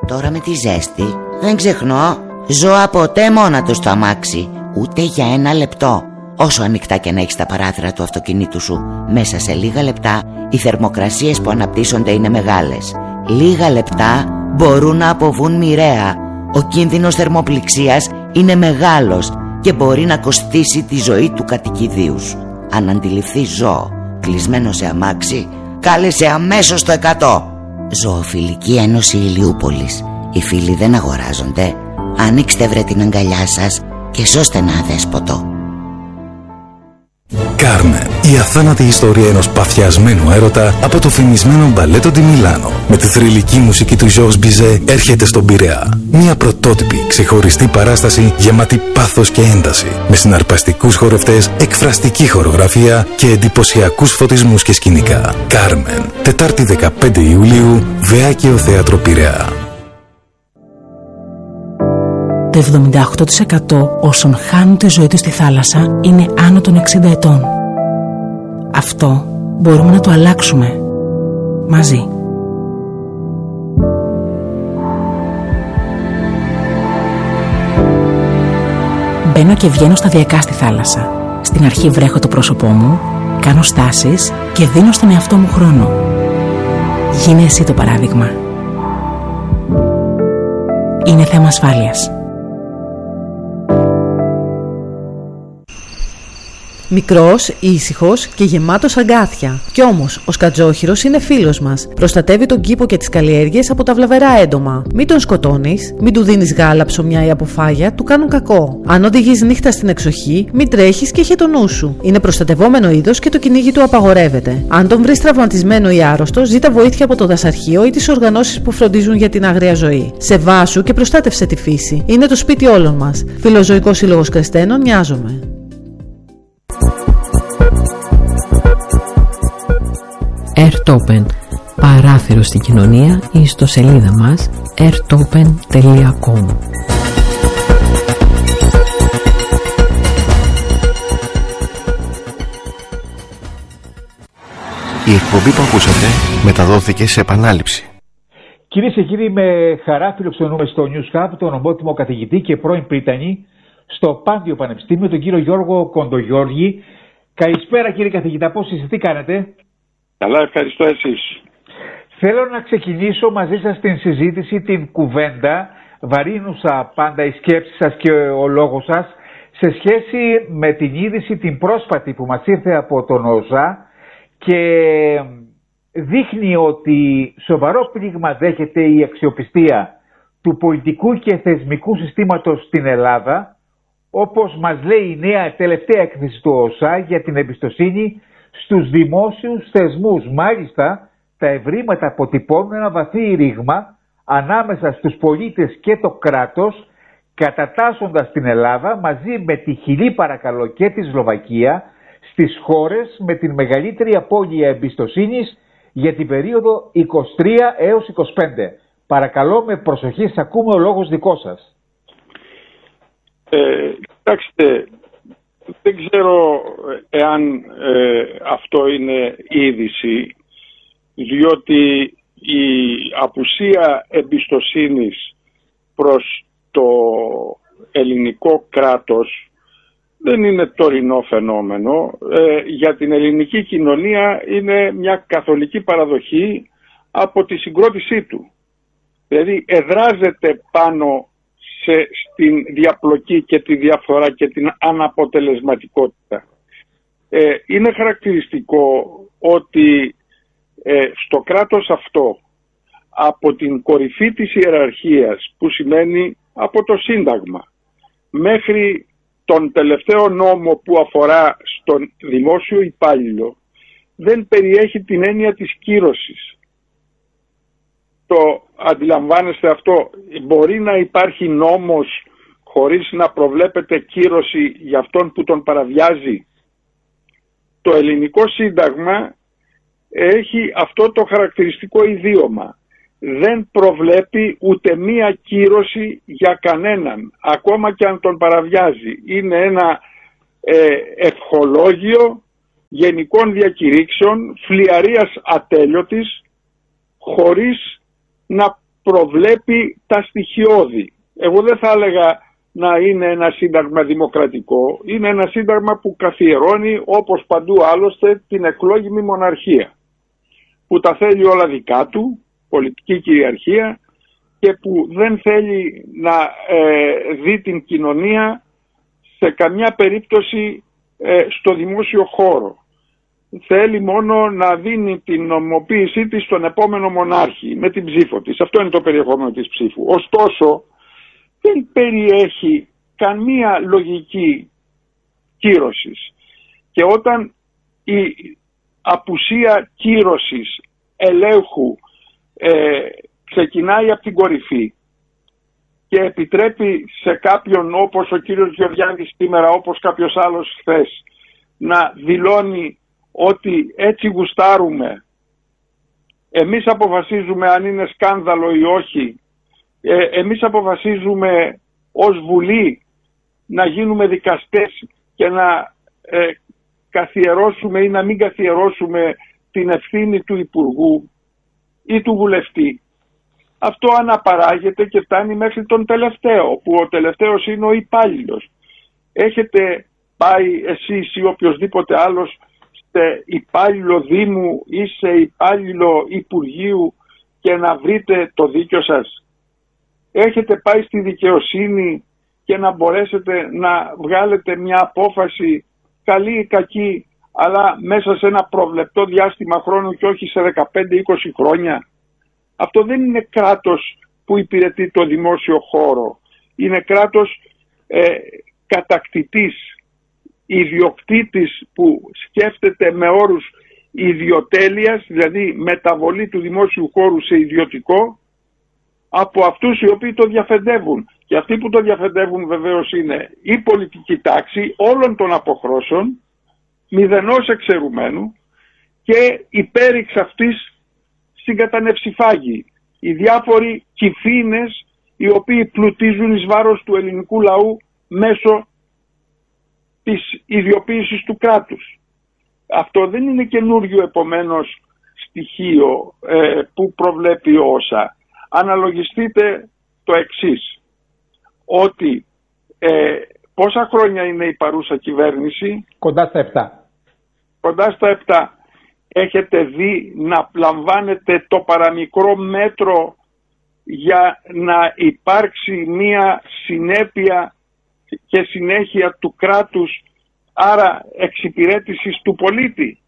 Τώρα με τη ζέστη δεν ξεχνώ ζώα ποτέ μόνα του στο αμάξι, ούτε για ένα λεπτό. Όσο ανοιχτά και να έχεις τα παράθυρα του αυτοκινήτου σου, μέσα σε λίγα λεπτά οι θερμοκρασίες που αναπτύσσονται είναι μεγάλες. Λίγα λεπτά μπορούν να αποβούν μοιραία. Ο κίνδυνος θερμοπληξίας είναι μεγάλος και μπορεί να κοστίσει τη ζωή του κατοικιδίου σου. Αν αντιληφθείς ζώο κλεισμένο σε αμάξι, κάλεσε αμέσως το 100. Ζωοφιλική Ένωση Ηλιούπολης. Οι φίλοι δεν αγοράζονται. Ανοίξτε βρε την αγκαλιά σας και σώστε ένα αδέσποτο. Κάρμεν, η αθάνατη ιστορία ενός παθιασμένου έρωτα από το φημισμένο μπαλέτο τη Μιλάνο. Με τη θρυλική μουσική του Georges Bizet έρχεται στον Πειραιά. Μια πρωτότυπη, ξεχωριστή παράσταση γεμάτη πάθος και ένταση. Με συναρπαστικούς χορευτές, εκφραστική χορογραφία και εντυπωσιακούς φωτισμούς και σκηνικά. Κάρμεν, Τετάρτη 15 Ιουλίου, Βεάκιο Θέατρο Πειραιά. Το 78% όσων χάνουν τη ζωή τους στη θάλασσα είναι άνω των 60 ετών. Αυτό μπορούμε να το αλλάξουμε μαζί. Μπαίνω και βγαίνω σταδιακά στη θάλασσα. Στην αρχή βρέχω το πρόσωπό μου, κάνω στάσεις και δίνω στον εαυτό μου χρόνο. Γίνε εσύ το παράδειγμα. Είναι θέμα ασφάλειας. Μικρός, ήσυχος και γεμάτος αγκάθια. Κι όμως, ο σκατζόχυρος είναι φίλος μας. Προστατεύει τον κήπο και τις καλλιέργειες από τα βλαβερά έντομα. Μην τον σκοτώνεις, μην του δίνεις γάλα, ψωμιά ή αποφάγια, του κάνουν κακό. Αν οδηγείς νύχτα στην εξοχή, μην τρέχεις και είχε το νου σου. Είναι προστατευόμενο είδος και το κυνήγι του απαγορεύεται. Αν τον βρεις τραυματισμένο ή άρρωστο, ζήτα βοήθεια από το δασαρχείο ή τις οργανώσεις που φροντίζουν για την άγρια ζωή. Σεβάσου και προστάτευσε τη φύση. Είναι το σπίτι όλων μας. Φιλοζωικός Σύλλογος Κρεστένων, μοιάζομαι. Airtopen, παράθυρο στην κοινωνία, ή στο σελίδα μας airtopen.com. Η εκπομπή που ακούσατε μεταδόθηκε σε επανάληψη. Κυρίες και κύριοι, με χαρά φιλοξενούμε στο News Hub τον ομότιμο καθηγητή και πρώην πρίτανη στο Πάντιο Πανεπιστήμιο, τον κύριο Γιώργο Κοντογιώργη. Καλησπέρα κύριε καθηγητά, πώς είστε, τι κάνετε? Καλά, ευχαριστώ εσείς. Θέλω να ξεκινήσω μαζί σας την συζήτηση, την κουβέντα, βαρύνουσα πάντα η σκέψη σας και ο λόγος σας, σε σχέση με την είδηση την πρόσφατη που μας ήρθε από τον ΟΖΑ και δείχνει ότι σοβαρό πλήγμα δέχεται η αξιοπιστία του πολιτικού και θεσμικού συστήματος στην Ελλάδα, όπως μας λέει η νέα τελευταία έκθεση του ΟΖΑ για την εμπιστοσύνη στους δημόσιους θεσμούς. Μάλιστα, τα ευρήματα αποτυπώνουν ένα βαθύ ρήγμα ανάμεσα στους πολίτες και το κράτος, κατατάσσοντας την Ελλάδα μαζί με τη Χιλή παρακαλώ και τη Σλοβακία στις χώρες με την μεγαλύτερη απώλεια εμπιστοσύνης για την περίοδο 23 έως 25. Παρακαλώ με προσοχή, σας ακούμε, ο λόγος δικός σας. Κοιτάξτε, δεν ξέρω εάν αυτό είναι είδηση, διότι η απουσία εμπιστοσύνης προς το ελληνικό κράτος δεν είναι τωρινό φαινόμενο. Για την ελληνική κοινωνία είναι μια καθολική παραδοχή από τη συγκρότησή του. Δηλαδή εδράζεται πάνω στην διαπλοκή και τη διαφθορά και την αναποτελεσματικότητα. Είναι χαρακτηριστικό ότι στο κράτος αυτό, από την κορυφή της ιεραρχίας, που σημαίνει από το Σύνταγμα, μέχρι τον τελευταίο νόμο που αφορά στον δημόσιο υπάλληλο, δεν περιέχει την έννοια της κύρωσης. Το αντιλαμβάνεστε αυτό? Μπορεί να υπάρχει νόμος χωρίς να προβλέπεται κύρωση για αυτόν που τον παραβιάζει? Το ελληνικό σύνταγμα έχει αυτό το χαρακτηριστικό ιδίωμα. Δεν προβλέπει ούτε μία κύρωση για κανέναν, ακόμα και αν τον παραβιάζει. Είναι ένα ευχολόγιο γενικών διακηρύξεων, φλιαρίας ατέλειωτης, χωρίς να προβλέπει τα στοιχειώδη. Εγώ δεν θα έλεγα να είναι ένα σύνταγμα δημοκρατικό. Είναι ένα σύνταγμα που καθιερώνει, όπως παντού άλλωστε, την εκλόγιμη μοναρχία, που τα θέλει όλα δικά του, πολιτική κυριαρχία, και που δεν θέλει να δει την κοινωνία σε καμιά περίπτωση στο δημόσιο χώρο. Θέλει μόνο να δίνει την νομιμοποίησή της στον επόμενο μονάρχη με την ψήφο της. Αυτό είναι το περιεχόμενο της ψήφου. Ωστόσο, δεν περιέχει καμία λογική κύρωσης. Και όταν η απουσία κύρωσης ελέγχου ξεκινάει από την κορυφή και επιτρέπει σε κάποιον, όπως ο κύριος Γεωργιάδης σήμερα, όπως κάποιος άλλος χθες, να δηλώνει ότι έτσι γουστάρουμε, εμείς αποφασίζουμε αν είναι σκάνδαλο ή όχι, εμείς αποφασίζουμε ως Βουλή να γίνουμε δικαστές και να καθιερώσουμε ή να μην καθιερώσουμε την ευθύνη του Υπουργού ή του Βουλευτή. Αυτό αναπαράγεται και φτάνει μέχρι τον τελευταίο, που ο τελευταίος είναι ο υπάλληλος. Έχετε πάει εσείς ή οποιοσδήποτε άλλος σε υπάλληλο Δήμου ή σε υπάλληλο Υπουργείου και να βρείτε το δίκιο σας? Έχετε πάει στη δικαιοσύνη και να μπορέσετε να βγάλετε μια απόφαση, καλή ή κακή, αλλά μέσα σε ένα προβλεπτό διάστημα χρόνου και όχι σε 15-20 χρόνια? Αυτό δεν είναι κράτος που υπηρετεί το δημόσιο χώρο. Είναι κράτος κατακτητής, ιδιοκτήτης που σκέφτεται με όρους ιδιοτέλειας, δηλαδή μεταβολή του δημόσιου χώρου σε ιδιωτικό, από αυτούς οι οποίοι το διαφεντεύουν. Και αυτοί που το διαφεντεύουν βεβαίως είναι η πολιτική τάξη όλων των αποχρώσεων, μηδενός εξαιρουμένου, και υπέρηξ αυτής συγκατανευσιφάγοι, οι διάφοροι κυφήνες οι οποίοι πλουτίζουν εις βάρος του ελληνικού λαού μέσω της ιδιοποίησης του κράτους. Αυτό δεν είναι καινούριο επομένως στοιχείο που προβλέπει ο ΩΣΑ. Αναλογιστείτε το εξής, ότι πόσα χρόνια είναι η παρούσα κυβέρνηση? Κοντά στα 7. Κοντά στα 7. Έχετε δει να λαμβάνετε το παραμικρό μέτρο για να υπάρξει μία συνέπεια και συνέχεια του κράτους, άρα εξυπηρέτησης του πολίτη?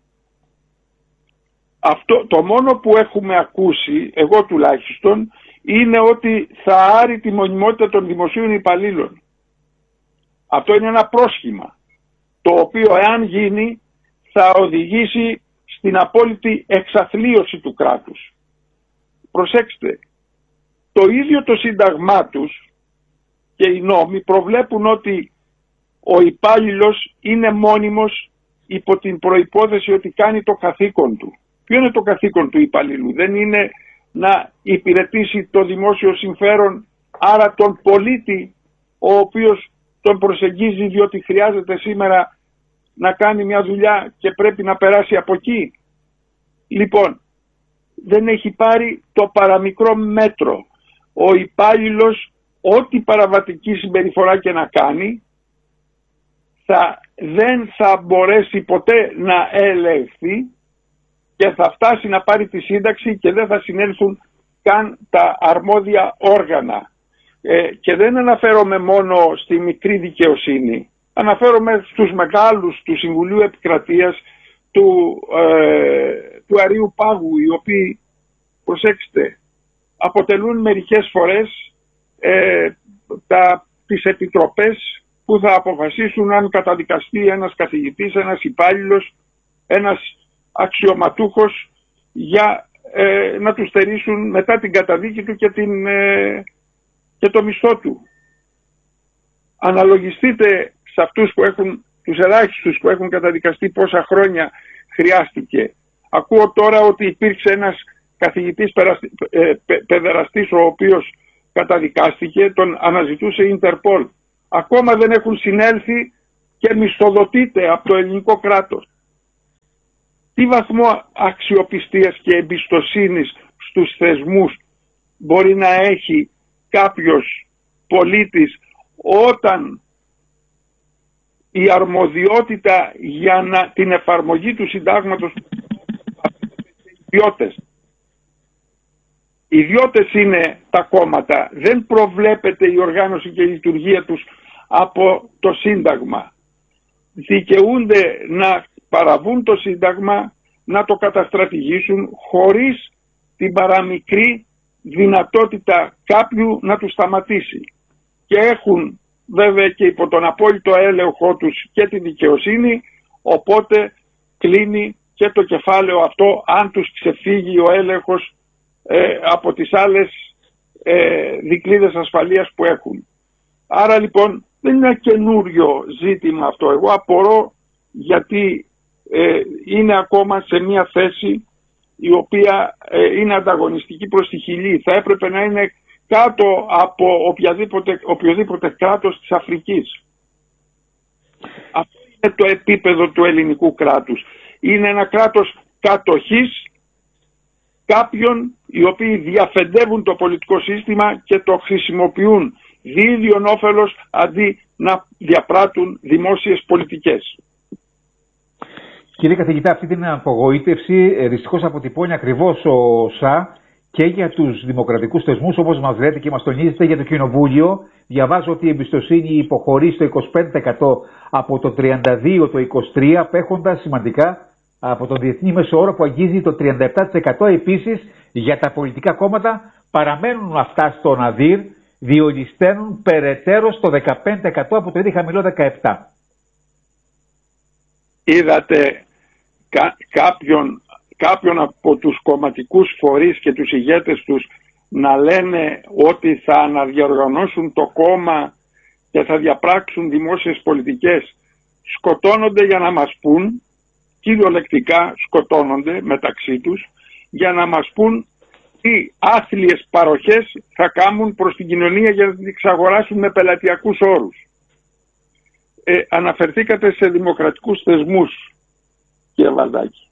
Αυτό το μόνο που έχουμε ακούσει, εγώ τουλάχιστον, είναι ότι θα άρει τη μονιμότητα των δημοσίων υπαλλήλων. Αυτό είναι ένα πρόσχημα, το οποίο εάν γίνει θα οδηγήσει στην απόλυτη εξαθλίωση του κράτους. Προσέξτε, το ίδιο το σύνταγμά τους και οι νόμοι προβλέπουν ότι ο υπάλληλος είναι μόνιμος υπό την προϋπόθεση ότι κάνει το καθήκον του. Ποιο είναι το καθήκον του υπαλλήλου? Δεν είναι να υπηρετήσει το δημόσιο συμφέρον, άρα τον πολίτη, ο οποίος τον προσεγγίζει διότι χρειάζεται σήμερα να κάνει μια δουλειά και πρέπει να περάσει από εκεί? Λοιπόν, δεν έχει πάρει το παραμικρό μέτρο. Ο υπάλληλος, ό,τι παραβατική συμπεριφορά και να κάνει, δεν θα μπορέσει ποτέ να ελεγχθεί και θα φτάσει να πάρει τη σύνταξη και δεν θα συνέλθουν καν τα αρμόδια όργανα. Και δεν αναφέρομαι μόνο στη μικρή δικαιοσύνη. Αναφέρομαι στους μεγάλους του Συμβουλίου Επικρατείας, του Αρείου Πάγου, οι οποίοι, προσέξτε, αποτελούν μερικές φορές τις επιτροπές που θα αποφασίσουν αν καταδικαστεί ένας καθηγητής, ένας υπάλληλος, ένας αξιωματούχος, για να του στερήσουν μετά την καταδίκη του και το μισθό του. Αναλογιστείτε σε αυτούς που έχουν, τους ελάχιστους που έχουν καταδικαστεί, πόσα χρόνια χρειάστηκε. Ακούω τώρα ότι υπήρξε ένας καθηγητής παιδεραστής ο οποίος καταδικάστηκε, τον αναζητούσε η Ιντερπολ. Ακόμα δεν έχουν συνέλθει και μισθοδοτείται από το ελληνικό κράτος. Τι βαθμό αξιοπιστίας και εμπιστοσύνης στους θεσμούς μπορεί να έχει κάποιος πολίτης όταν η αρμοδιότητα για την εφαρμογή του συντάγματος ιδιώτες. Ιδιώτες είναι τα κόμματα. Δεν προβλέπεται η οργάνωση και η λειτουργία τους από το Σύνταγμα. Δικαιούνται να παραβούν το Σύνταγμα, να το καταστρατηγήσουν χωρίς την παραμικρή δυνατότητα κάποιου να τους σταματήσει. Και έχουν βέβαια και υπό τον απόλυτο έλεγχό τους και τη δικαιοσύνη, οπότε κλείνει και το κεφάλαιο αυτό αν τους ξεφύγει ο έλεγχος από τις άλλες δικλείδες ασφαλείας που έχουν. Άρα λοιπόν δεν είναι ένα καινούριο ζήτημα αυτό. Εγώ απορώ γιατί είναι ακόμα σε μια θέση η οποία είναι ανταγωνιστική προς τη Χιλή. Θα έπρεπε να είναι κάτω από οποιοδήποτε κράτος της Αφρικής. Αυτό είναι το επίπεδο του ελληνικού κράτους. Είναι ένα κράτος κατοχής κάποιων οι οποίοι διαφεντεύουν το πολιτικό σύστημα και το χρησιμοποιούν διίδιον όφελος αντί να διαπράττουν δημόσιες πολιτικές. Κύριε καθηγητά, αυτή την απογοήτευση δυστυχώς αποτυπώνει ακριβώς ο ΣΑ και για τους δημοκρατικούς θεσμούς, όπως μας λέτε και μας τονίζετε για το Κοινοβούλιο. Διαβάζω ότι η εμπιστοσύνη υποχωρεί στο 25% από το 32% το 23%, απέχοντας σημαντικά από τον διεθνή μέσο που αγγίζει το 37%. Επίσης, για τα πολιτικά κόμματα παραμένουν αυτά στον ΑΔΥΡ, διολυσταίνουν περαιτέρω στο 15% από το ήδη χαμηλό 17%. Είδατε κάποιον από τους κομματικούς φορείς και τους ηγέτες τους να λένε ότι θα αναδιοργανώσουν το κόμμα και θα διαπράξουν δημόσιες πολιτικές. Σκοτώνονται για να μας πούν, κυριολεκτικά σκοτώνονται μεταξύ τους, για να μας πούν τι άθλιες παροχές θα κάνουν προς την κοινωνία για να την εξαγοράσουν με πελατειακούς όρους. Αναφερθήκατε σε δημοκρατικούς θεσμούς, κύριε Βαλδάκη.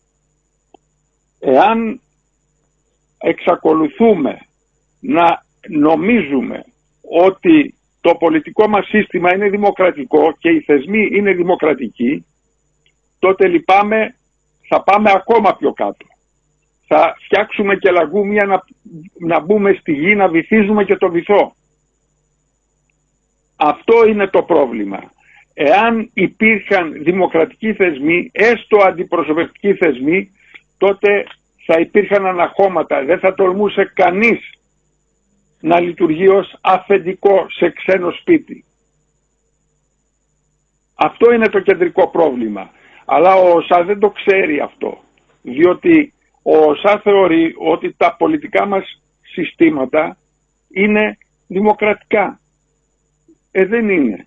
Εάν εξακολουθούμε να νομίζουμε ότι το πολιτικό μας σύστημα είναι δημοκρατικό και οι θεσμοί είναι δημοκρατικοί, τότε λυπάμαι, θα πάμε ακόμα πιο κάτω. Θα φτιάξουμε και λαγούμια να μπούμε στη γη, να βυθίζουμε και το βυθό. Αυτό είναι το πρόβλημα. Εάν υπήρχαν δημοκρατικοί θεσμοί, έστω αντιπροσωπευτικοί θεσμοί, τότε θα υπήρχαν αναχώματα. Δεν θα τολμούσε κανείς να λειτουργεί ως αφεντικό σε ξένο σπίτι. Αυτό είναι το κεντρικό πρόβλημα. Αλλά ο ΩΣΑ δεν το ξέρει αυτό. Διότι ο ΩΣΑ θεωρεί ότι τα πολιτικά μας συστήματα είναι δημοκρατικά. Δεν είναι.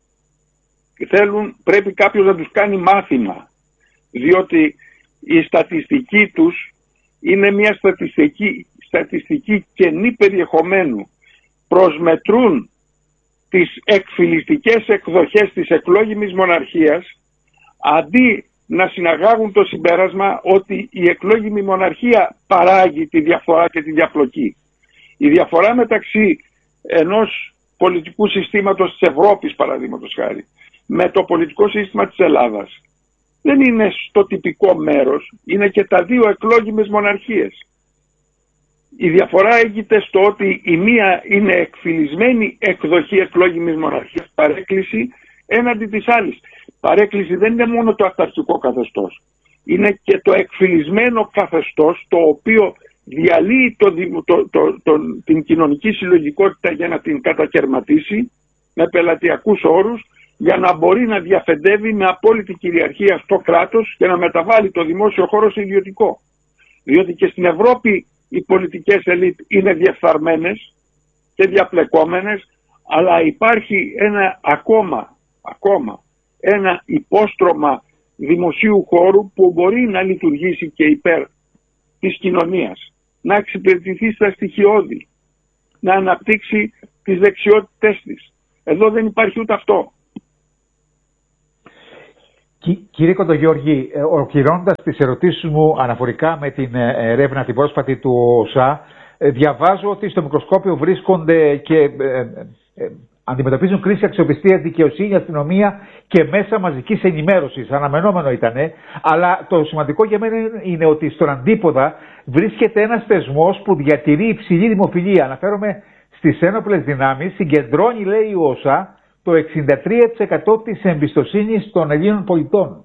Πρέπει κάποιος να τους κάνει μάθημα. Διότι η στατιστική τους είναι μια στατιστική κενή περιεχομένου. Προσμετρούν τις εκφυλιστικές εκδοχές της εκλόγιμης μοναρχίας αντί να συναγάγουν το συμπέρασμα ότι η εκλόγιμη μοναρχία παράγει τη διαφορά και τη διαπλοκή. Η διαφορά μεταξύ ενός πολιτικού συστήματος της Ευρώπης, παραδείγματος χάρη, με το πολιτικό σύστημα της Ελλάδας δεν είναι στο τυπικό μέρος, είναι και τα δύο εκλόγιμες μοναρχίες. Η διαφορά έγινε στο ότι η μία είναι εκφυλισμένη εκδοχή εκλόγιμης μοναρχίας, παρέκκληση έναντι της άλλης. Παρέκκληση δεν είναι μόνο το αυταρχικό καθεστώς, είναι και το εκφυλισμένο καθεστώς το οποίο διαλύει την κοινωνική συλλογικότητα για να την κατακαιρματίσει με πελατειακούς όρους, για να μπορεί να διαφεντεύει με απόλυτη κυριαρχία στο κράτος και να μεταβάλει το δημόσιο χώρο σε ιδιωτικό. Διότι και στην Ευρώπη οι πολιτικές ελίτ είναι διεφθαρμένες και διαπλεκόμενες, αλλά υπάρχει ένα ακόμα ένα υπόστρωμα δημοσίου χώρου που μπορεί να λειτουργήσει και υπέρ της κοινωνίας, να εξυπηρετηθεί στα στοιχειώδη, να αναπτύξει τις δεξιότητές της. Εδώ δεν υπάρχει ούτε αυτό. Κύριε Κοντογιώργη, ολοκληρώνοντας τις ερωτήσεις μου αναφορικά με την έρευνα την πρόσφατη του ΩΣΑ, διαβάζω ότι στο μικροσκόπιο βρίσκονται και αντιμετωπίζουν κρίση αξιοπιστίας, δικαιοσύνη, αστυνομία και μέσα μαζικής ενημέρωσης. Αναμενόμενο ήτανε. Αλλά το σημαντικό για μένα είναι ότι στον αντίποδα βρίσκεται ένας θεσμός που διατηρεί υψηλή δημοφιλία. Αναφέρομαι στις ένοπλες δυνάμεις. Συγκεντρώνει, λέει η ΟΣΑ, το 63% της εμπιστοσύνης των Ελλήνων πολιτών.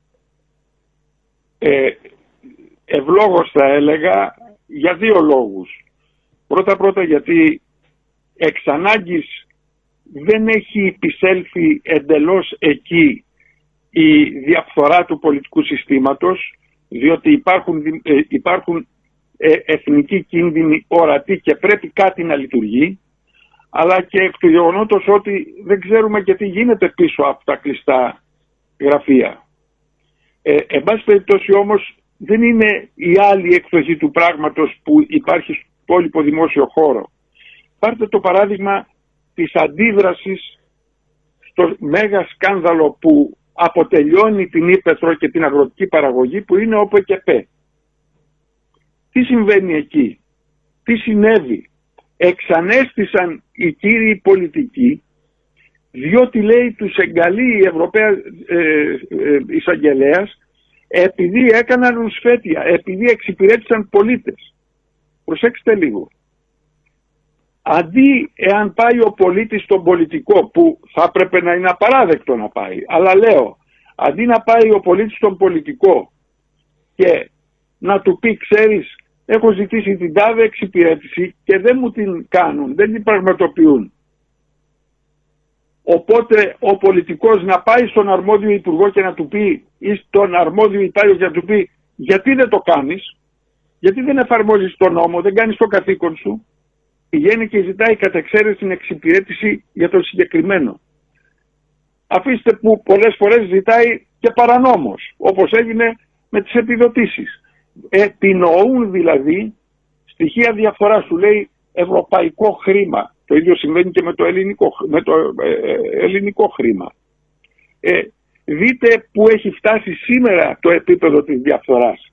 Ευλόγως θα έλεγα για δύο λόγους. Πρώτα γιατί εξ ανάγκης δεν έχει επισέλθει εντελώς εκεί η διαφθορά του πολιτικού συστήματος, διότι υπάρχουν εθνικοί κίνδυνοι ορατοί και πρέπει κάτι να λειτουργεί, αλλά και εκ του γεγονότος ότι δεν ξέρουμε και τι γίνεται πίσω από τα κλειστά γραφεία. Εν πάση περιπτώσει όμως δεν είναι η άλλη εκδοχή του πράγματος που υπάρχει στο υπόλοιπο δημόσιο χώρο. Πάρτε το παράδειγμα της αντίδρασης στο μέγα σκάνδαλο που αποτελειώνει την ύπαιθρο και την αγροτική παραγωγή, που είναι ο ΠΚΠ. Τι συμβαίνει εκεί, τι συνέβη? Εξανέστησαν οι κύριοι πολιτικοί, διότι, λέει, τους εγκαλεί η Ευρωπαία εισαγγελέας, επειδή έκαναν ρουσφέτια, επειδή εξυπηρέτησαν πολίτες. Προσέξτε λίγο. Αντί, εάν πάει ο πολίτης στον πολιτικό, που θα έπρεπε να είναι απαράδεκτο να πάει, αλλά λέω, αντί να πάει ο πολίτης στον πολιτικό και να του πει, ξέρεις, έχω ζητήσει την τάδε εξυπηρέτηση και δεν μου την κάνουν, δεν την πραγματοποιούν. Οπότε ο πολιτικός να πάει στον αρμόδιο υπουργό και να του πει, ή στον αρμόδιο υπάλληλο και να του πει, γιατί δεν το κάνεις, γιατί δεν εφαρμόζεις τον νόμο, δεν κάνεις το καθήκον σου. Πηγαίνει και ζητάει κατ' εξαίρεση την εξυπηρέτηση για τον συγκεκριμένο. Αφήστε που πολλές φορές ζητάει και παρανόμως, όπως έγινε με τις επιδοτήσεις. Επινοούν δηλαδή στοιχεία διαφθοράς, σου λέει ευρωπαϊκό χρήμα. Το ίδιο συμβαίνει και με το ελληνικό χρήμα. Δείτε που έχει φτάσει σήμερα το επίπεδο της διαφθοράς.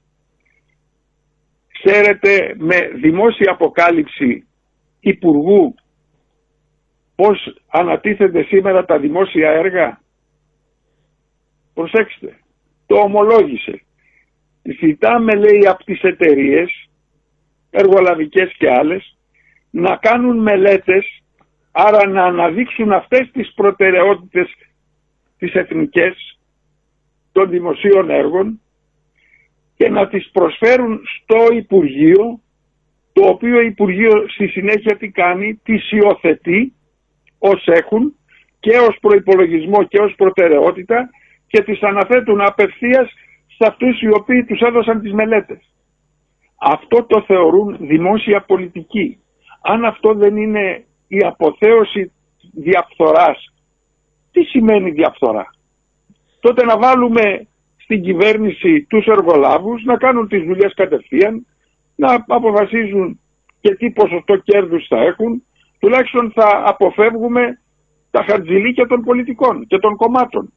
Ξέρετε, με δημόσια αποκάλυψη υπουργού πώς ανατίθενται σήμερα τα δημόσια έργα? Προσέξτε, το ομολόγησε. Ζητάμε, λέει, από τις εταιρείες, εργολαβικές και άλλες, να κάνουν μελέτες, άρα να αναδείξουν αυτές τις προτεραιότητες τις εθνικές των δημοσίων έργων και να τις προσφέρουν στο Υπουργείο, το οποίο Υπουργείο στη συνέχεια τι κάνει? Τις υιοθετεί ως έχουν και ως προϋπολογισμό και ως προτεραιότητα και τις αναθέτουν απευθείας σε αυτούς οι οποίοι τους έδωσαν τις μελέτες. Αυτό το θεωρούν δημόσια πολιτική. Αν αυτό δεν είναι η αποθέωση διαφθοράς, τι σημαίνει διαφθορά? Τότε να βάλουμε στην κυβέρνηση τους εργολάβους να κάνουν τις δουλειές κατευθείαν, να αποφασίζουν και τι ποσοστό κέρδους θα έχουν, τουλάχιστον θα αποφεύγουμε τα χαρτζηλίκια των πολιτικών και των κομμάτων.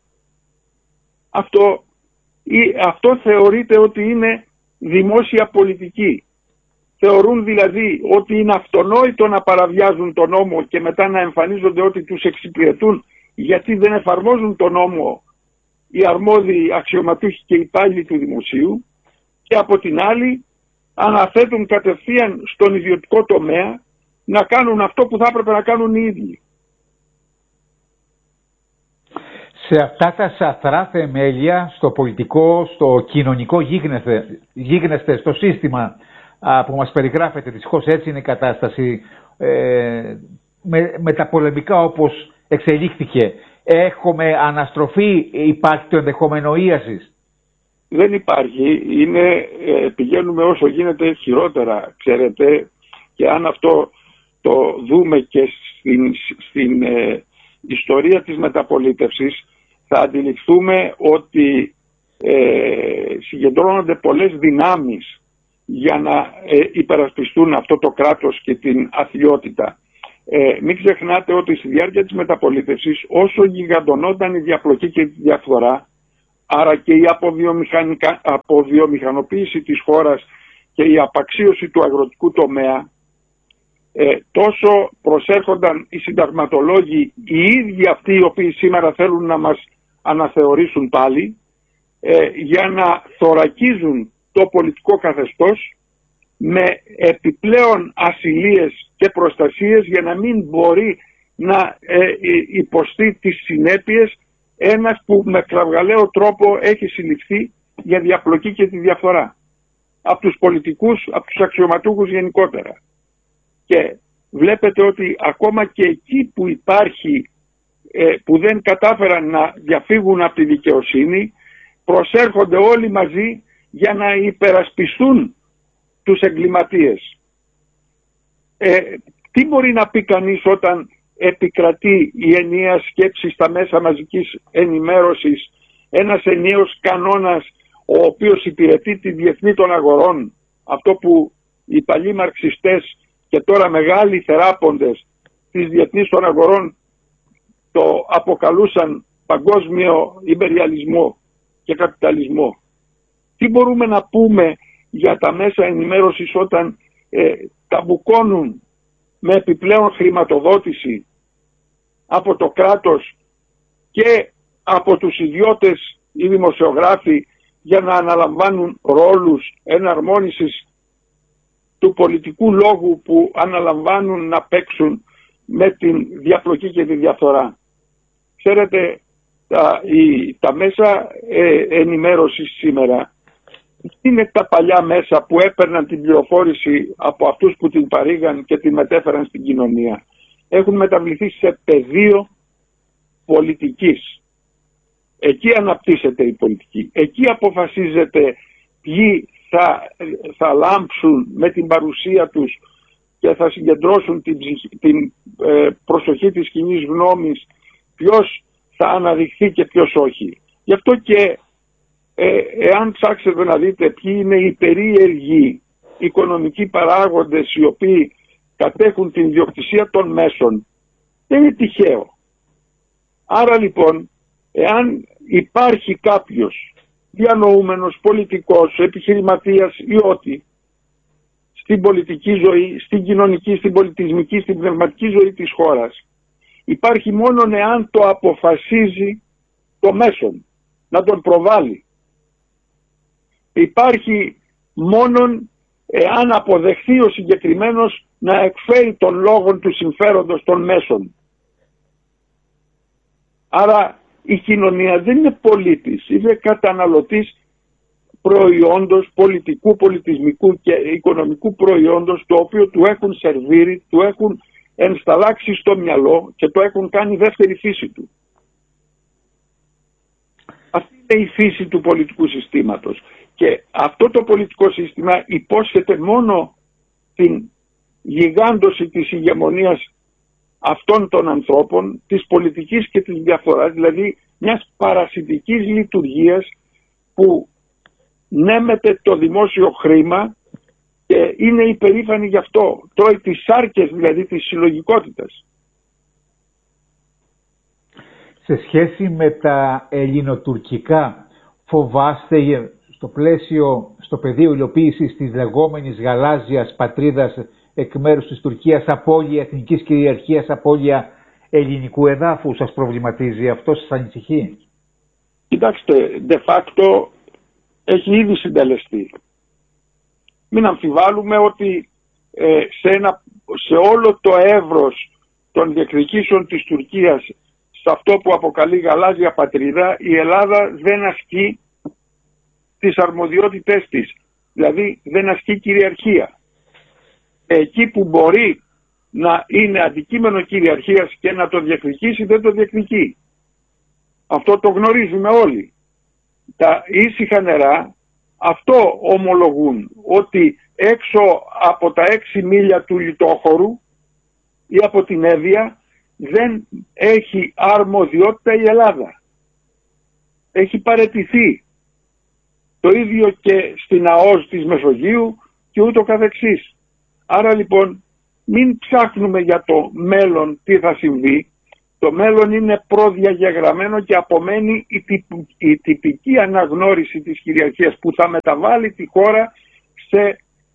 Αυτό θεωρείται ότι είναι δημόσια πολιτική. Θεωρούν δηλαδή ότι είναι αυτονόητο να παραβιάζουν τον νόμο και μετά να εμφανίζονται ότι τους εξυπηρετούν γιατί δεν εφαρμόζουν τον νόμο οι αρμόδιοι αξιωματούχοι και υπάλληλοι του δημοσίου, και από την άλλη αναθέτουν κατευθείαν στον ιδιωτικό τομέα να κάνουν αυτό που θα έπρεπε να κάνουν οι ίδιοι. Σε αυτά τα σαθρά θεμέλια, στο πολιτικό, στο κοινωνικό γίγνεσθε, στο σύστημα που μας περιγράφεται, δυστυχώς έτσι είναι η κατάσταση, με τα πολεμικά όπως εξελίχθηκε, έχουμε αναστροφή, υπάρχει το ενδεχόμενο ίασης? Δεν υπάρχει, πηγαίνουμε όσο γίνεται χειρότερα, ξέρετε, και αν αυτό το δούμε και στην ιστορία της μεταπολίτευσης, θα αντιληφθούμε ότι συγκεντρώνονται πολλές δυνάμεις για να υπερασπιστούν αυτό το κράτος και την αθλιότητα. Μην ξεχνάτε ότι στη διάρκεια της μεταπολίτευσης, όσο γιγαντωνόταν η διαπλοκή και η διαφθορά, άρα και η αποβιομηχανοποίηση της χώρας και η απαξίωση του αγροτικού τομέα, τόσο προσέρχονταν οι συνταγματολόγοι, οι ίδιοι αυτοί οι οποίοι σήμερα θέλουν να μας αναθεωρήσουν πάλι, για να θωρακίζουν το πολιτικό καθεστώς με επιπλέον ασυλίες και προστασίες για να μην μπορεί να υποστεί τις συνέπειες ένας που με κραυγαλαίο τρόπο έχει συλληφθεί για διαπλοκή και τη διαφθορά από τους πολιτικούς, από τους αξιωματούχους γενικότερα. Και βλέπετε ότι ακόμα και εκεί που υπάρχει, που δεν κατάφεραν να διαφύγουν από τη δικαιοσύνη, προσέρχονται όλοι μαζί για να υπερασπιστούν τους εγκληματίες. Τι μπορεί να πει κανείς όταν επικρατεί η ενιαία σκέψη στα μέσα μαζικής ενημέρωσης, ένας ενιαίος κανόνας ο οποίος υπηρετεί τη διεθνή των αγορών, αυτό που οι παλιοί μαρξιστές και τώρα μεγάλοι θεράποντες της διεθνής των αγορών το αποκαλούσαν παγκόσμιο ιμπεριαλισμό και καπιταλισμό. Τι μπορούμε να πούμε για τα μέσα ενημέρωσης όταν τα μπουκώνουν με επιπλέον χρηματοδότηση από το κράτος και από τους ιδιώτες οι δημοσιογράφοι για να αναλαμβάνουν ρόλους εναρμόνισης του πολιτικού λόγου που αναλαμβάνουν να παίξουν με την διαπλοκή και τη διαφθορά. Ξέρετε, τα μέσα ενημέρωσης σήμερα είναι τα παλιά μέσα που έπαιρναν την πληροφόρηση από αυτούς που την παρήγαν και την μετέφεραν στην κοινωνία. Έχουν μεταβληθεί σε πεδίο πολιτικής. Εκεί αναπτύσσεται η πολιτική. Εκεί αποφασίζεται ποιοι θα λάμψουν με την παρουσία τους και θα συγκεντρώσουν την προσοχή της κοινής γνώμης, ποιος θα αναδειχθεί και ποιος όχι. Γι' αυτό και εάν ψάξετε να δείτε ποιοι είναι οι περίεργοι οικονομικοί παράγοντες οι οποίοι κατέχουν την ιδιοκτησία των μέσων, δεν είναι τυχαίο. Άρα λοιπόν, εάν υπάρχει κάποιος διανοούμενος, πολιτικός, επιχειρηματίας ή ό,τι στην πολιτική ζωή, στην κοινωνική, στην πολιτισμική, στην πνευματική ζωή της χώρας, υπάρχει μόνον εάν το αποφασίζει το μέσον να τον προβάλλει. Υπάρχει μόνον εάν αποδεχθεί ο συγκεκριμένος να εκφέρει τον λόγο του συμφέροντος των μέσων. Άρα η κοινωνία δεν είναι πολίτης, είναι καταναλωτής προϊόντος, πολιτικού, πολιτισμικού και οικονομικού προϊόντος, το οποίο του έχουν σερβίρει, του έχουν ενσταλλάξει στο μυαλό και το έχουν κάνει δεύτερη φύση του. Αυτή είναι η φύση του πολιτικού συστήματος. Και αυτό το πολιτικό σύστημα υπόσχεται μόνο την γιγάντωση της ηγεμονίας αυτών των ανθρώπων, της πολιτικής και της διαφθοράς, δηλαδή μιας παρασιτικής λειτουργίας που νέμεται το δημόσιο χρήμα και είναι υπερήφανη γι' αυτό. Τρώει τις σάρκες δηλαδή της συλλογικότητας. Σε σχέση με τα ελληνοτουρκικά, φοβάστε στο πεδίο υλοποίησης της λεγόμενης γαλάζιας πατρίδας εκ μέρους της Τουρκίας απώλεια εθνικής κυριαρχίας, απώλεια ελληνικού εδάφου? Σας προβληματίζει αυτό, σας ανησυχεί? Κοιτάξτε, de facto έχει ήδη συντελεστεί. Μην αμφιβάλλουμε ότι σε όλο το εύρος των διεκδικήσεων της Τουρκίας, σε αυτό που αποκαλεί γαλάζια πατρίδα, η Ελλάδα δεν ασκεί τις αρμοδιότητές της. Δηλαδή δεν ασκεί κυριαρχία. Εκεί που μπορεί να είναι αντικείμενο κυριαρχίας και να το διεκδικήσει, δεν το διεκδικεί. Αυτό το γνωρίζουμε όλοι. Τα ήσυχα νερά αυτό ομολογούν, ότι έξω από τα 6 μίλια του λιτόχωρου ή από την Εύβοια δεν έχει αρμοδιότητα η Ελλάδα. Έχει παραιτηθεί. Το ίδιο και στην ΑΟΣ της Μεσογείου και ούτω καθεξής. Άρα λοιπόν μην ψάχνουμε για το μέλλον τι θα συμβεί. Το μέλλον είναι προδιαγεγραμμένο και απομένει η τυπική αναγνώριση της κυριαρχίας που θα μεταβάλει τη χώρα σε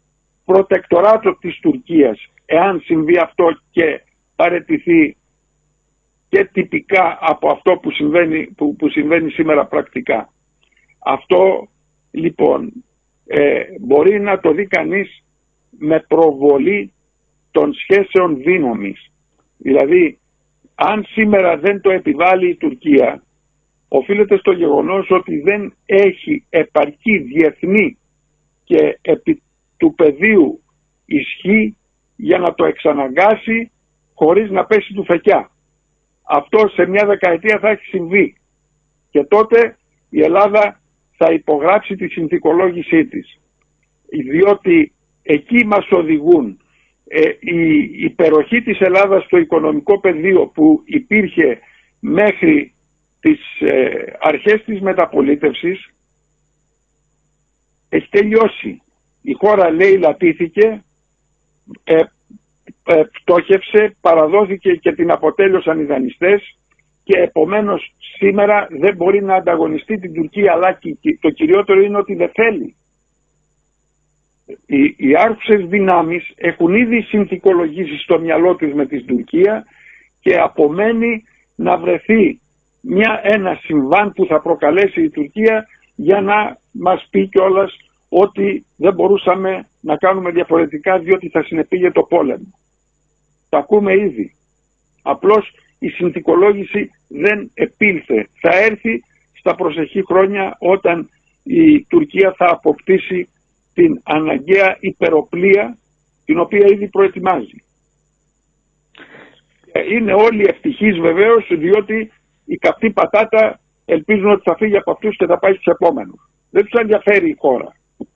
προτεκτοράτο της Τουρκίας, εάν συμβεί αυτό και παραιτηθεί και τυπικά από αυτό που συμβαίνει σήμερα πρακτικά. Αυτό λοιπόν μπορεί να το δει κανείς με προβολή των σχέσεων δύναμης. Δηλαδή, αν σήμερα δεν το επιβάλλει η Τουρκία, οφείλεται στο γεγονός ότι δεν έχει επαρκή διεθνή και επί του πεδίου ισχύ για να το εξαναγκάσει χωρίς να πέσει του φεκιά. Αυτό σε μια δεκαετία θα έχει συμβεί και τότε η Ελλάδα θα υπογράψει τη συνθηκολόγησή της, διότι εκεί μας οδηγούν η υπεροχή της Ελλάδας στο οικονομικό πεδίο που υπήρχε μέχρι τις αρχές της μεταπολίτευσης έχει τελειώσει. Η χώρα, λέει, λατήθηκε, πτώχευσε, παραδόθηκε και την αποτέλειωσαν οι δανειστές και επομένως σήμερα δεν μπορεί να ανταγωνιστεί την Τουρκία, αλλά το κυριότερο είναι ότι δεν θέλει. Οι άρχουσες δυνάμεις έχουν ήδη συνθηκολογήσει στο μυαλό τους με την Τουρκία και απομένει να βρεθεί ένα συμβάν που θα προκαλέσει η Τουρκία για να μας πει κιόλας ότι δεν μπορούσαμε να κάνουμε διαφορετικά διότι θα συνεπήγε το πόλεμο. Το ακούμε ήδη. Απλώς η συνθηκολόγηση δεν επήλθε. Θα έρθει στα προσεχή χρόνια όταν η Τουρκία θα αποκτήσει την αναγκαία υπεροπλία την οποία ήδη προετοιμάζει. Είναι όλοι ευτυχείς βεβαίως, διότι η καυτή πατάτα ελπίζουν ότι θα φύγει από αυτούς και θα πάει στους επόμενους. Δεν τους ενδιαφέρει η χώρα.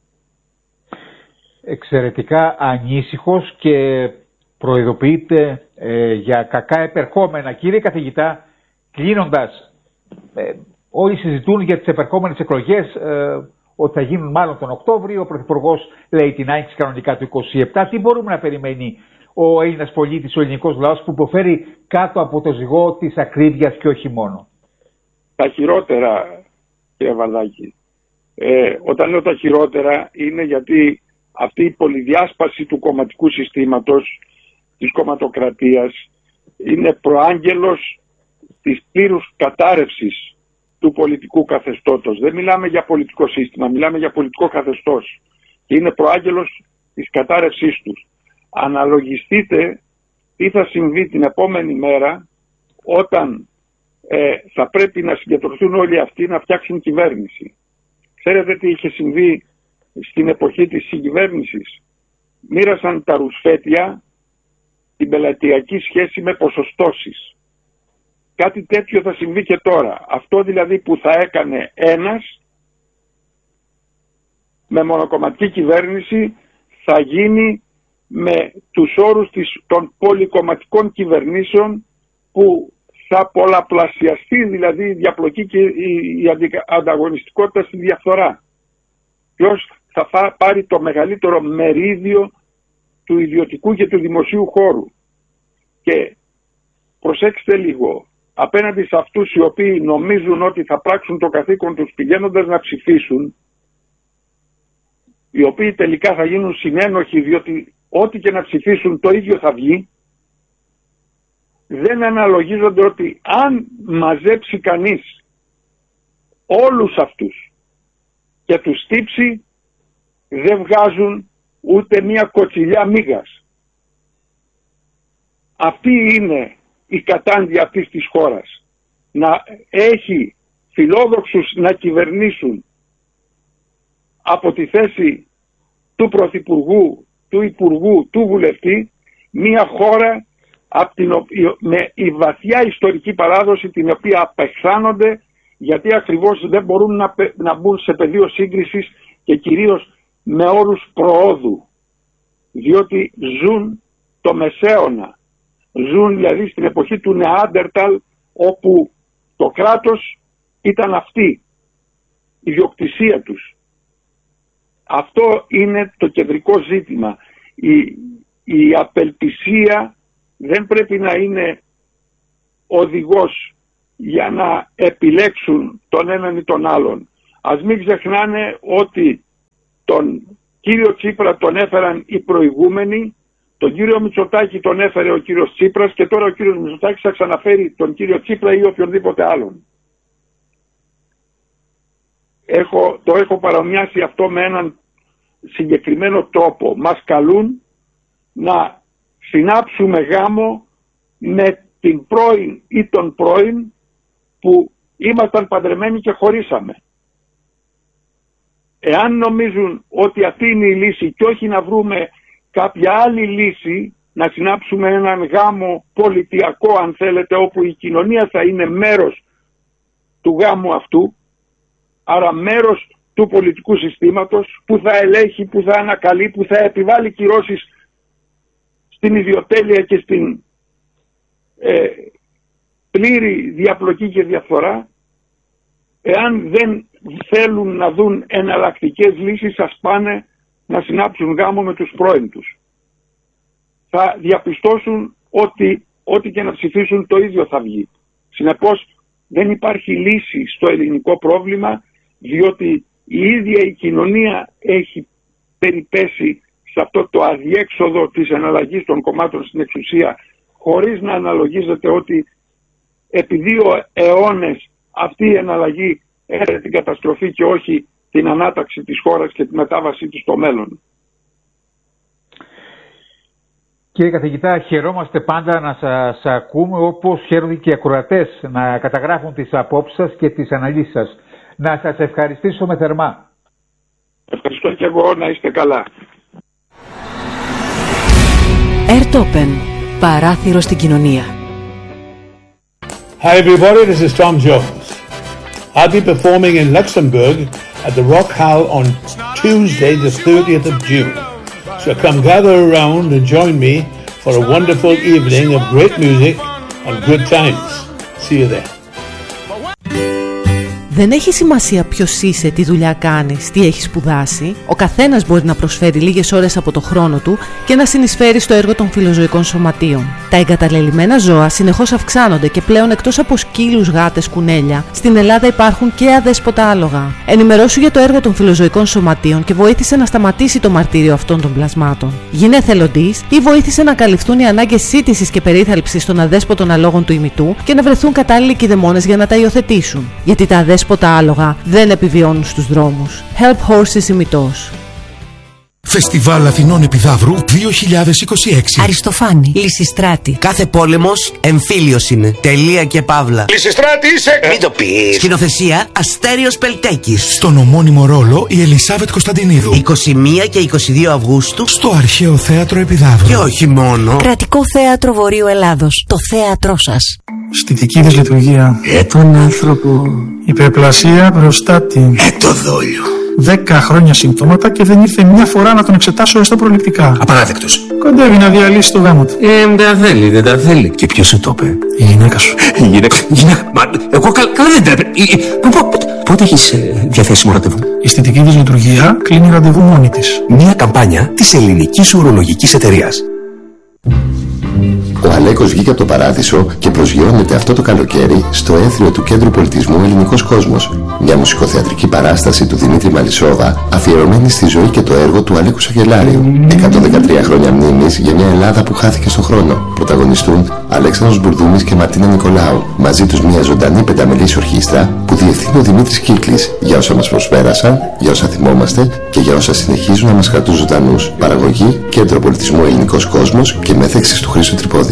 Εξαιρετικά ανήσυχος και προειδοποιείται για κακά επερχόμενα. Κύριε καθηγητά, κλείνοντας, όλοι συζητούν για τις επερχόμενες εκλογές, ότι θα γίνουν μάλλον τον Οκτώβριο. Ο Πρωθυπουργός λέει την άνοιξη κανονικά του 27. Τι μπορούμε να περιμένει ο Έλληνας πολίτης, ο ελληνικός λαός που υποφέρει κάτω από το ζυγό της ακρίβειας και όχι μόνο? Τα χειρότερα, κύριε Βαρδάκη. Όταν λέω τα χειρότερα είναι γιατί αυτή η πολυδιάσπαση του κομματικού συστήματος, της κομματοκρατίας, είναι προάγγελος της πλήρους κατάρρευσης του πολιτικού καθεστώτος. Δεν μιλάμε για πολιτικό σύστημα, μιλάμε για πολιτικό καθεστώς και είναι προάγγελος της κατάρρευσής τους. Αναλογιστείτε τι θα συμβεί την επόμενη μέρα όταν θα πρέπει να συγκεντρωθούν όλοι αυτοί να φτιάξουν κυβέρνηση. Ξέρετε τι είχε συμβεί στην εποχή της συγκυβέρνησης? Μοίρασαν τα ρουσφέτια την πελατειακή σχέση με ποσοστώσεις. Κάτι τέτοιο θα συμβεί και τώρα. Αυτό δηλαδή που θα έκανε ένας με μονοκομματική κυβέρνηση θα γίνει με τους όρους των πολυκομματικών κυβερνήσεων, που θα πολλαπλασιαστεί δηλαδή η διαπλοκή και η ανταγωνιστικότητα στη διαφθορά. Ποιος θα πάρει το μεγαλύτερο μερίδιο του ιδιωτικού και του δημοσίου χώρου? Και προσέξτε λίγο, απέναντι σε αυτούς οι οποίοι νομίζουν ότι θα πράξουν το καθήκον τους πηγαίνοντας να ψηφίσουν, οι οποίοι τελικά θα γίνουν συνένοχοι διότι ό,τι και να ψηφίσουν το ίδιο θα βγει, δεν αναλογίζονται ότι αν μαζέψει κανείς όλους αυτούς και τους στύψει, δεν βγάζουν ούτε μία κοτσιλιά μίγας. Αυτή είναι η κατάντια αυτής της χώρας. Να έχει φιλόδοξους να κυβερνήσουν από τη θέση του Πρωθυπουργού, του Υπουργού, του Βουλευτή, μία χώρα με η βαθιά ιστορική παράδοση την οποία απεχθάνονται, γιατί ακριβώς δεν μπορούν να μπουν σε πεδίο σύγκρισης και κυρίως με όρους προόδου, διότι ζουν το Μεσαίωνα, ζουν δηλαδή στην εποχή του Νεάντερταλ, όπου το κράτος ήταν αυτή, η ιδιοκτησία τους. Αυτό είναι το κεντρικό ζήτημα. Η απελπισία δεν πρέπει να είναι οδηγός για να επιλέξουν τον έναν ή τον άλλον. Ας μην ξεχνάνε ότι τον κύριο Τσίπρα τον έφεραν οι προηγούμενοι, τον κύριο Μητσοτάκη τον έφερε ο κύριος Τσίπρας και τώρα ο κύριος Μητσοτάκης θα ξαναφέρει τον κύριο Τσίπρα ή οποιονδήποτε άλλον. Το έχω παρομοιάσει αυτό με έναν συγκεκριμένο τρόπο. Μας καλούν να συνάψουμε γάμο με την πρώην ή τον πρώην που ήμασταν παντρεμένοι και χωρίσαμε. Εάν νομίζουν ότι αυτή είναι η λύση και όχι να βρούμε κάποια άλλη λύση, να συνάψουμε έναν γάμο πολιτιακό αν θέλετε, όπου η κοινωνία θα είναι μέρος του γάμου αυτού, άρα μέρος του πολιτικού συστήματος που θα ελέγχει, που θα ανακαλεί, που θα επιβάλλει κυρώσεις στην ιδιοτέλεια και στην πλήρη διαπλοκή και διαφθορά. Εάν δεν θέλουν να δουν εναλλακτικές λύσεις, ας πάνε να συνάψουν γάμο με τους πρώην τους. Θα διαπιστώσουν ότι ό,τι και να ψηφίσουν το ίδιο θα βγει. Συνεπώς δεν υπάρχει λύση στο ελληνικό πρόβλημα, διότι η ίδια η κοινωνία έχει περιπέσει σε αυτό το αδιέξοδο της εναλλαγής των κομμάτων στην εξουσία, χωρίς να αναλογίζεται ότι επί 2 αιώνες αυτή η εναλλαγή έφερε την καταστροφή και όχι την ανάταξη της χώρας και τη μετάβασή της στο μέλλον. Κύριε καθηγητά, χαιρόμαστε πάντα να σας ακούμε, όπως χαίρονται και οι ακροατές να καταγράφουν τις απόψεις σας και τις αναλύσεις σας. Να σας ευχαριστήσω θερμά. Ευχαριστώ και εγώ, να είστε καλά. Airtopen, παράθυρο στην κοινωνία. Hi everybody, this is Tom Jones. I'll be performing in Luxembourg at the Rock Hall on Tuesday the 30th of June. So come gather around and join me for a wonderful evening of great music and good times. See you there. Δεν έχει σημασία ποιος είσαι, τι δουλειά κάνεις, τι έχεις σπουδάσει. Ο καθένας μπορεί να προσφέρει λίγες ώρες από το χρόνο του και να συνεισφέρει στο έργο των φιλοζωικών σωματείων. Τα εγκαταλελειμμένα ζώα συνεχώς αυξάνονται και πλέον εκτός από σκύλους, γάτες, κουνέλια, στην Ελλάδα υπάρχουν και αδέσποτα άλογα. Ενημερώσου για το έργο των φιλοζωικών σωματείων και βοήθησε να σταματήσει το μαρτύριο αυτών των πλασμάτων. Γίνε εθελοντής ή βοήθησε να καλυφθούν οι ανάγκες σύντησης και περίθαλψης των αδέσποτων αλόγων του ημιτού και να βρεθούν κατάλληλοι κηδεμόνες για να τα υιοθετήσουν. Γιατί τα αδέσποτα άλογα δεν επιβιώνουν στους δρόμους. Help Horses ημιτός. Φεστιβάλ Αθηνών Επιδαύρου 2026. Αριστοφάνη, Λυσιστράτη. Κάθε πόλεμος εμφύλιος είναι. Τελεία και παύλα. Λυσιστράτη είσαι! Μην το πεις. Σκηνοθεσία Αστέριος Πελτέκης. Στον ομώνυμο ρόλο η Ελισάβετ Κωνσταντινίδου. 21 και 22 Αυγούστου στο Αρχαίο Θέατρο Επιδαύρου. Και όχι μόνο. Κρατικό Θέατρο Βορείου Ελλάδος. Το θέατρό σας. Στη δική της λειτουργία. Τον άνθρωπο. Υπερπλασία προστάτη. Το δόλιο. 10 χρόνια συμπτώματα και δεν ήρθε μια φορά να τον εξετάσω έστω προληπτικά. Απαράδεκτος. Κοντεύει να διαλύσει το γάμο του. Δεν τα θέλει. Και ποιος σου το είπε? Η γυναίκα σου. Η γυναίκα. Μα εγώ καλά δεν τρέπε. Πότε έχεις διαθέσιμο ραντεβού? Η αισθητική της λειτουργία κλείνει ραντεβού μόνη της. Μια καμπάνια της ελληνικής ουρολογικής εταιρείας. Ο Αλέκος βγήκε από το παράδεισο και προσγειώνεται αυτό το καλοκαίρι στο έθριο του Κέντρου Πολιτισμού Ελληνικός Κόσμος. Μια μουσικοθεατρική παράσταση του Δημήτρη Μαλισσόβα, αφιερωμένη στη ζωή και το έργο του Αλέκου Σαγγελάριου. 113 χρόνια μνήμης για μια Ελλάδα που χάθηκε στον χρόνο. Πρωταγωνιστούν Αλέξανδρος Μπουρδούμης και Μαρτίνα Νικολάου. Μαζί τους μια ζωντανή πενταμελής ορχήστρα που διευθύνει ο Δημήτρης Κύκλης για όσα μας προσπέρασαν, για όσα θυμόμαστε και για όσα συνεχίζουν να μας κρατούν ζωντανούς. Παραγωγή Κέντρο Πολιτισμού Ελληνικός Κόσμος και μέθεξης του Χρήστου Τρυπόδη.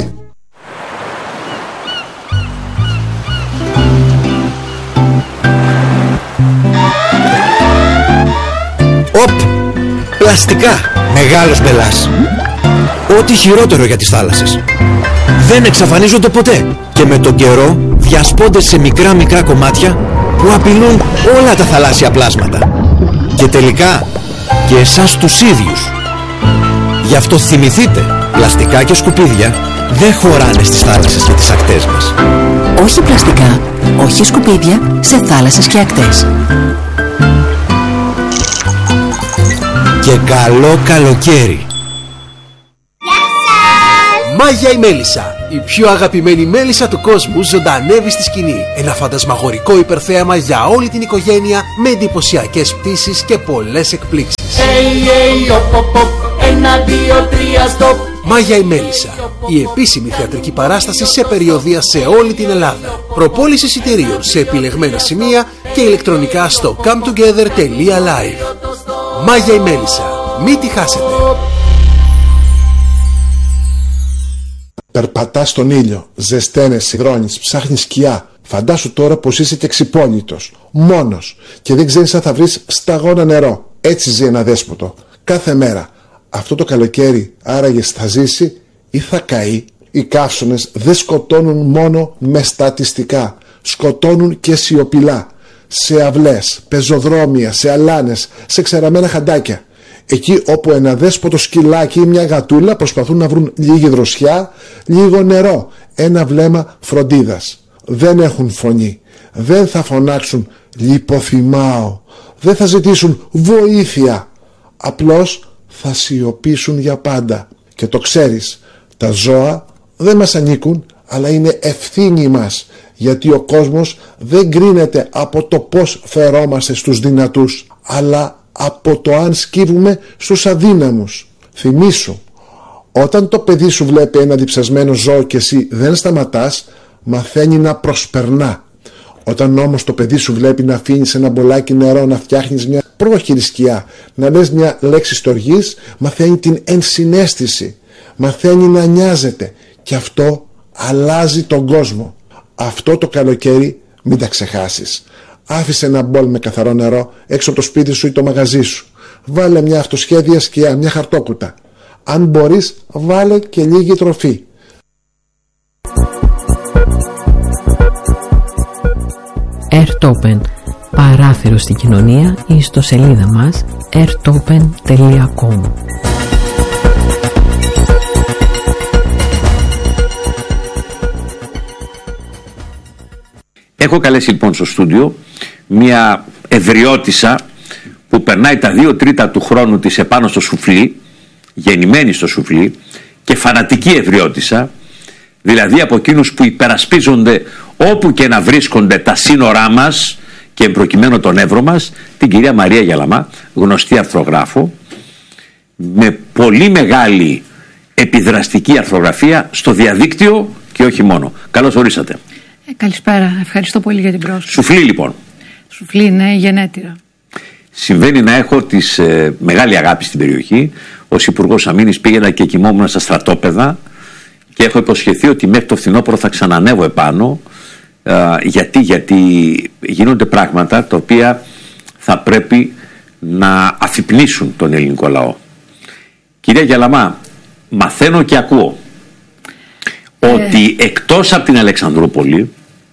Πλαστικά. Μεγάλος μπελάς. Ό,τι χειρότερο για τις θάλασσες. Δεν εξαφανίζονται ποτέ. Και με τον καιρό διασπώνται σε μικρά κομμάτια που απειλούν όλα τα θαλάσσια πλάσματα. Και τελικά και εσάς τους ίδιους. Γι' αυτό θυμηθείτε, πλαστικά και σκουπίδια δεν χωράνε στις θάλασσες και τις ακτές μας. Όχι πλαστικά, όχι σκουπίδια σε θάλασσες και ακτές. Και καλό καλοκαίρι. Μάγια η Μέλισσα. Η πιο αγαπημένη μέλισσα του κόσμου ζωντανεύει στη σκηνή. Ένα φαντασμαγορικό υπερθέαμα για όλη την οικογένεια με εντυπωσιακές πτήσεις και πολλές εκπλήξεις. Μάγια η Μέλισσα. Η επίσημη θεατρική παράσταση σε περιοδεία σε όλη την Ελλάδα. Προπόληση εισιτηρίων σε επιλεγμένα σημεία και ηλεκτρονικά στο cometogether.live. Μάγια η Μέλισσα. Μην τη χάσετε. Περπατάς στον ήλιο, ζεσταίνεις, υδρώνεις, ψάχνεις σκιά. Φαντάσου τώρα πως είσαι και ξυπόλυτος, μόνος και δεν ξέρεις αν θα βρεις σταγόνα νερό. Έτσι ζει ένα δέσποτο, κάθε μέρα. Αυτό το καλοκαίρι άραγε θα ζήσει ή θα καεί. Οι καύσωνες δεν σκοτώνουν μόνο με στατιστικά, σκοτώνουν και σιωπηλά. Σε αυλές, πεζοδρόμια, σε αλάνες, σε ξεραμένα χαντάκια. Εκεί όπου ένα δέσποτο σκυλάκι ή μια γατούλα προσπαθούν να βρουν λίγη δροσιά, λίγο νερό, ένα βλέμμα φροντίδας. Δεν έχουν φωνή, δεν θα φωνάξουν λιποθυμάω, δεν θα ζητήσουν βοήθεια. Απλώς θα σιωπήσουν για πάντα. Και το ξέρεις, τα ζώα δεν μας ανήκουν, αλλά είναι ευθύνη μας, γιατί ο κόσμος δεν κρίνεται από το πώς φερόμαστε στους δυνατούς, αλλά από το αν σκύβουμε στους αδύναμους. Θυμήσου, όταν το παιδί σου βλέπει ένα διψασμένο ζώο και εσύ δεν σταματάς, μαθαίνει να προσπερνά. Όταν όμως το παιδί σου βλέπει να αφήνεις ένα μπολάκι νερό, να φτιάχνεις μια πρόχειρη σκιά, να λες μια λέξη στοργής, μαθαίνει την ενσυναίσθηση, μαθαίνει να νοιάζεται και αυτό αλλάζει τον κόσμο. Αυτό το καλοκαίρι μην τα ξεχάσεις. Άφησε ένα μπολ με καθαρό νερό έξω από το σπίτι σου ή το μαγαζί σου. Βάλε μια αυτοσχέδια σκιά, μια χαρτόκουτα. Αν μπορείς, βάλε και λίγη τροφή. Airtopen. Παράθυρο στην κοινωνία ή στο σελίδα μας airtopen.com. Έχω καλέσει λοιπόν στο στούντιο μια ευρειώτισσα που περνάει τα 2/3 του χρόνου της επάνω στο σουφλί, γεννημένη στο σουφλί και φανατική ευρειώτισσα, δηλαδή από εκείνους που υπερασπίζονται όπου και να βρίσκονται τα σύνορά μας και προκειμένου τον Εύρο μας, την κυρία Μαρία Γελαμά, γνωστή αρθρογράφο, με πολύ μεγάλη επιδραστική αρθρογραφία στο διαδίκτυο και όχι μόνο. Καλώς ορίσατε. Καλησπέρα, ευχαριστώ πολύ για την πρόσκληση. Σουφλί λοιπόν. Σουφλί, ναι, γενέτειρα. Συμβαίνει να έχω μεγάλη αγάπη στην περιοχή. Ως Υπουργός Αμήνης πήγαινα και κοιμόμουν στα στρατόπεδα και έχω υποσχεθεί ότι μέχρι το φθινόπωρο θα ξανανεύω επάνω. Γιατί γίνονται πράγματα τα οποία θα πρέπει να αφυπνίσουν τον ελληνικό λαό. Κυρία Γελαμά, μαθαίνω και ακούω ότι εκτός από την Αλεξανδρούπολη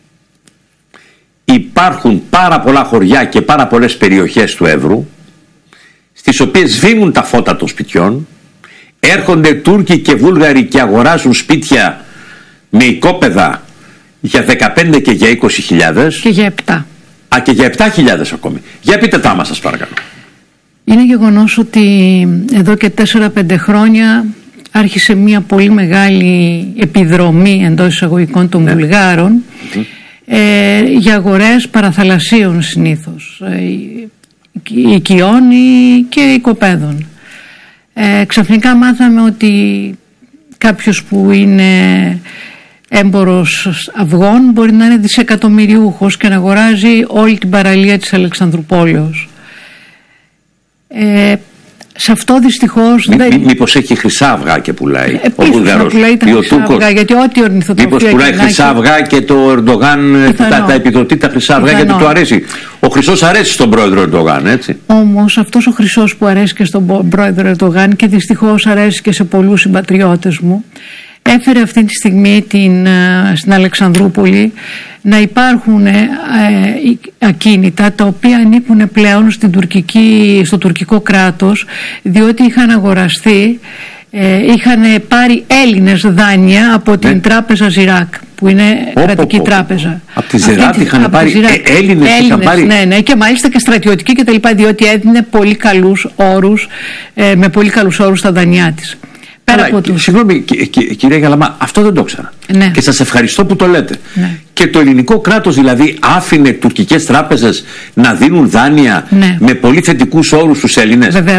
υπάρχουν πάρα πολλά χωριά και πάρα πολλές περιοχές του Εύρου στις οποίες σβήνουν τα φώτα των σπιτιών, έρχονται Τούρκοι και Βούλγαροι και αγοράζουν σπίτια με οικόπεδα για 15 και για 20.000 και για 7. Και για 7.000 ακόμη. Για πείτε τα μας σας παρακαλώ. Είναι γεγονός ότι εδώ και 4-5 χρόνια άρχισε μια πολύ μεγάλη επιδρομή εντός εισαγωγικών των Βουλγάρων για αγορές παραθαλασσίων συνήθως, οικειών και οικοπαίδων. Ξαφνικά μάθαμε ότι κάποιος που είναι έμπορος αυγών μπορεί να είναι δισεκατομμυριούχος και να αγοράζει όλη την παραλία της Αλεξανδρουπόλεως. Σε αυτό δυστυχώς μήπως έχει χρυσά αυγά και πουλάει ο Βουλγαρός ή ο Τούρκος? Γιατί ό,τι ορνηθοτροφία. Μήπως πουλάει χρυσά αυγά και το Ερντογάν τα επιδοτεί τα χρυσά αυγά γιατί του αρέσει. Ο χρυσός αρέσει στον πρόεδρο Ερντογάν, έτσι. Όμως αυτός ο χρυσός που αρέσει και στον πρόεδρο Ερντογάν και δυστυχώς αρέσει και σε πολλούς συμπατριώτες μου, έφερε αυτή τη στιγμή στην Αλεξανδρούπολη να υπάρχουν ακίνητα τα οποία ανήκουν πλέον στο τουρκικό κράτος, διότι είχαν αγοραστεί, είχαν πάρει Έλληνες δάνεια από την τράπεζα Ζιράκ, που είναι κρατική τράπεζα. Από τη Ζιράκ είχαν πάρει Έλληνες, ναι, και μάλιστα και στρατιωτικοί κτλ., διότι έδινε πολύ καλούς όρους, με πολύ καλούς όρους στα δανειά της. Συγγνώμη κυρία Γαλαμά, αυτό δεν το ήξερα. Ναι. Και σας ευχαριστώ που το λέτε. Ναι. Και το ελληνικό κράτος δηλαδή άφηνε τουρκικές τράπεζες να δίνουν δάνεια με πολύ θετικούς όρους στους Έλληνες. Βεβαίως.